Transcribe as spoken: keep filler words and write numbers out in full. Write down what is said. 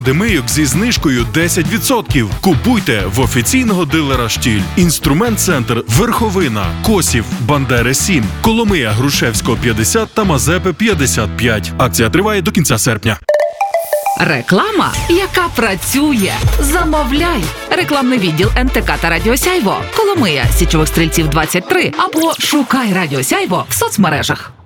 Демийок зі знижкою десять відсотків. Купуйте в офіційного дилера «Штіль». Інструмент-центр «Верховина», Косів, Бандери сім, Коломия, Грушевського п'ятдесят та Мазепи п'ятдесят п'ять. Акція триває до кінця серпня. Реклама, яка працює. Замовляй. Рекламний відділ ен те ка та Радіо Сяйво. Коломия, Січових Стрільців двадцять три або шукай Радіо Сяйво в соцмережах.